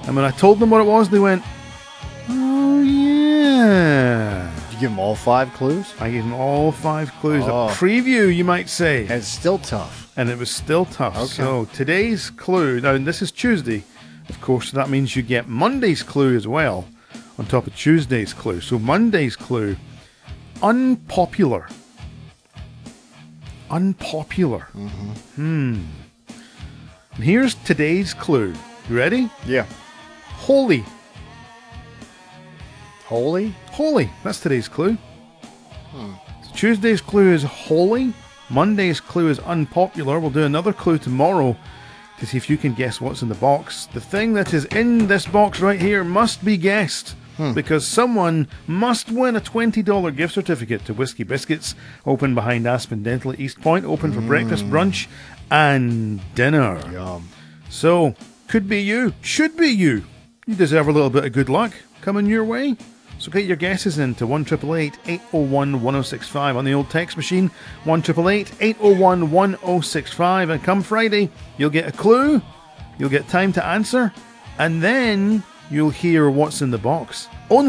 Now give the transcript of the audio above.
And when I told them what it was, they went, "Oh, yeah." Did you give them all 5 clues? I gave them all 5 clues. Oh. A preview, you might say. And it's still tough. And it was still tough. Okay. So today's clue, now this is Tuesday, of course, so that means you get Monday's clue as well on top of Tuesday's clue. So Monday's clue, unpopular. Unpopular. And here's today's clue. You ready? Yeah. Holy. Holy? Holy. That's today's clue. So Tuesday's clue is holy. Monday's clue is unpopular. We'll do another clue tomorrow to see if you can guess what's in the box. The thing that is in this box right here must be guessed because someone must win a $20 gift certificate to Whiskey Biscuits, open behind Aspen Dental at East Point, open for breakfast, brunch, and dinner. Yum. So, could be you, should be you. You deserve a little bit of good luck coming your way. So get your guesses into 1-888-801-1065 on the old text machine, 1-888-801-1065, and come Friday, you'll get a clue, you'll get time to answer, and then you'll hear what's in the box. Only